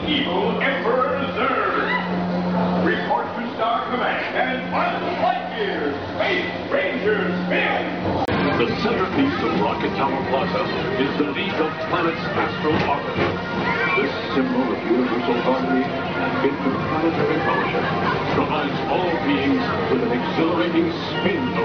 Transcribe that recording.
evil Emperor Zurg. Report to Star Command and Buzz Lightyear, Space Ranger spin! The centerpiece of Rocket Tower Plaza is the League of Planets Astral Orbiter. This symbol of universal harmony and interplanetary fellowship provides all beings with an exhilarating spin